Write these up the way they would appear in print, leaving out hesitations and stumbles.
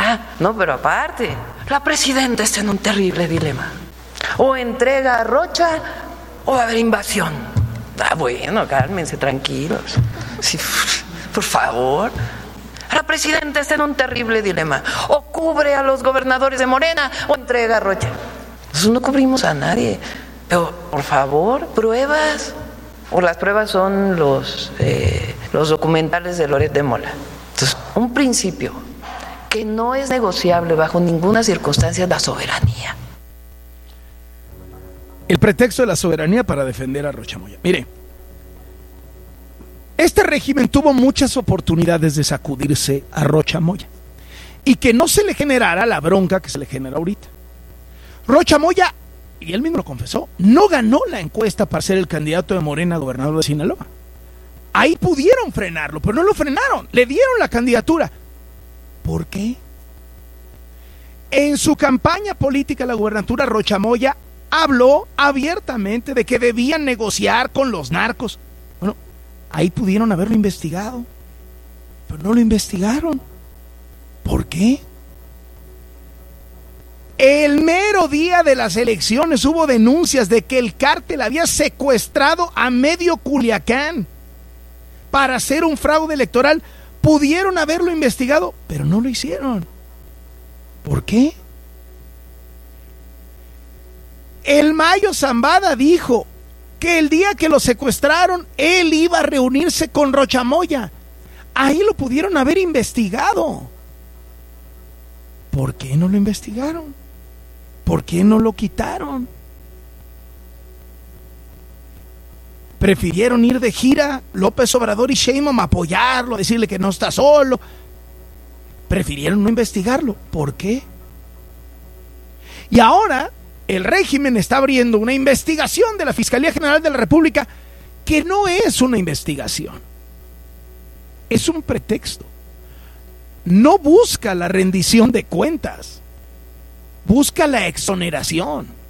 No, pero aparte, la presidenta está en un terrible dilema. O entrega a Rocha o va a haber invasión. Bueno, cálmense, tranquilos. Sí, por favor. La presidenta está en un terrible dilema. O cubre a los gobernadores de Morena o entrega a Rocha. Nosotros no cubrimos a nadie. Pero, por favor, pruebas. O las pruebas son los documentales de Loret de Mola. Entonces, un principio que no es negociable bajo ninguna circunstancia es la soberanía. El pretexto de la soberanía para defender a Rocha Moya. Mire, este régimen tuvo muchas oportunidades de sacudirse a Rocha Moya y que no se le generara la bronca que se le genera ahorita. Rocha Moya, y él mismo lo confesó, no ganó la encuesta para ser el candidato de Morena a gobernador de Sinaloa. Ahí pudieron frenarlo, pero no lo frenaron, le dieron la candidatura. ¿Por qué? En su campaña política a la gubernatura, Rocha Moya habló abiertamente de que debían negociar con los narcos. Bueno, ahí pudieron haberlo investigado, pero no lo investigaron. ¿Por qué? El mero día de las elecciones hubo denuncias de que el cártel había secuestrado a medio Culiacán para hacer un fraude electoral. Pudieron haberlo investigado, pero no lo hicieron. ¿Por qué? El Mayo Zambada dijo que el día que lo secuestraron, él iba a reunirse con Rocha Moya. Ahí lo pudieron haber investigado. ¿Por qué no lo investigaron? ¿Por qué no lo quitaron? Prefirieron ir de gira López Obrador y Sheinbaum a apoyarlo, a decirle que no está solo. Prefirieron no investigarlo. ¿Por qué? Y ahora el régimen está abriendo una investigación de la Fiscalía General de la República que no es una investigación. Es un pretexto. No busca la rendición de cuentas. Busca la exoneración.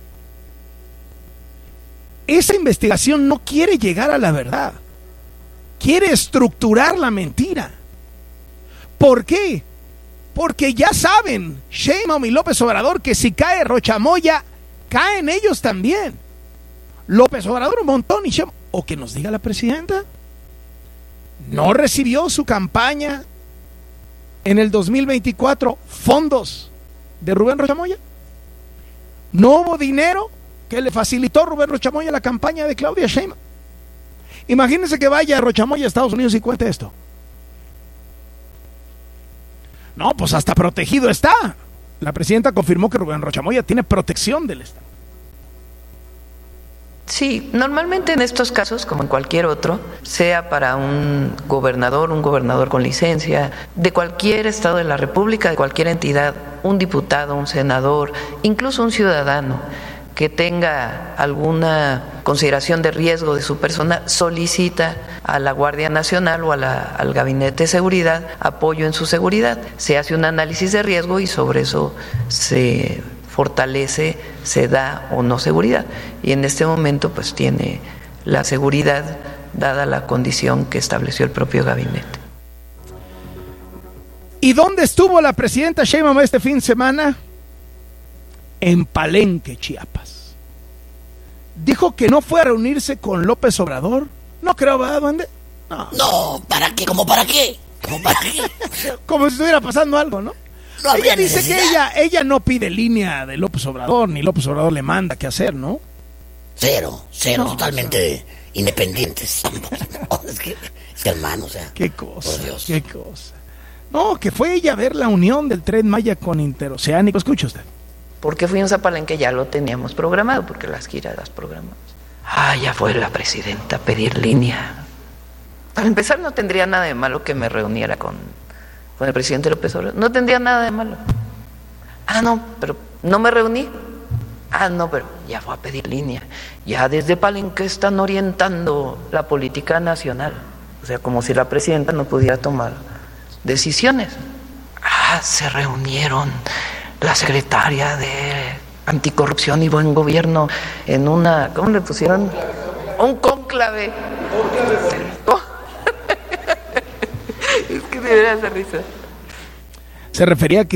Esa investigación no quiere llegar a la verdad. Quiere estructurar la mentira. ¿Por qué? Porque ya saben Sheinbaum y López Obrador que si cae Rocha Moya, caen ellos también. López Obrador un montón y Sheinbaum. O que nos diga la presidenta. ¿No recibió su campaña en el 2024 fondos de Rubén Rocha Moya? ¿No hubo dinero que le facilitó Rubén Rocha Moya la campaña de Claudia Sheinbaum? Imagínense que vaya Rocha Moya a Estados Unidos y cuente esto. No, pues hasta protegido está. La presidenta confirmó que Rubén Rocha Moya tiene protección del Estado. Sí, normalmente en estos casos, como en cualquier otro, sea para un gobernador con licencia, de cualquier estado de la República, de cualquier entidad, un diputado, un senador, incluso un ciudadano que tenga alguna consideración de riesgo de su persona, solicita a la Guardia Nacional o al Gabinete de Seguridad apoyo en su seguridad. Se hace un análisis de riesgo y sobre eso se fortalece, se da o no seguridad. Y en este momento pues tiene la seguridad dada la condición que estableció el propio gabinete. ¿Y dónde estuvo la presidenta Sheinbaum este fin de semana? En Palenque, Chiapas. Dijo que no fue a reunirse con López Obrador. No creo, ¿verdad, duende? No, ¿para qué? ¿Cómo para qué? ¿Cómo para qué? Como si estuviera pasando algo, ¿no? No habría ella dice necesidad. que ella no pide línea de López Obrador, ni López Obrador le manda qué hacer, ¿no? Cero, no, totalmente independientes. No, es que hermano, o sea. Qué cosa, por Dios. qué cosa. No, que fue ella a ver la unión del Tren Maya con Interoceánico. Escucha usted. ¿Por qué fuimos a Palenque? Ya lo teníamos programado, porque las giras las programamos. Ya fue la presidenta a pedir línea. Para empezar, no tendría nada de malo que me reuniera con el presidente López Obrador. No tendría nada de malo. No, pero no me reuní. No, pero ya fue a pedir línea. Ya desde Palenque están orientando la política nacional. O sea, como si la presidenta no pudiera tomar decisiones. Se reunieron la secretaria de Anticorrupción y Buen Gobierno en una, ¿cómo le pusieron? Un cónclave. Es que me da esa risa. Se refería a que